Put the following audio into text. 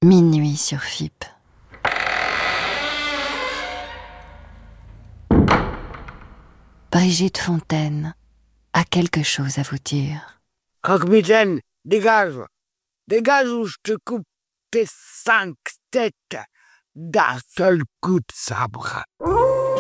Minuit sur FIP. Brigitte Fontaine a quelque chose à vous dire. Croque-mitaine, dégage! Dégage ou je te coupe tes 5 têtes d'un seul coup de sabre.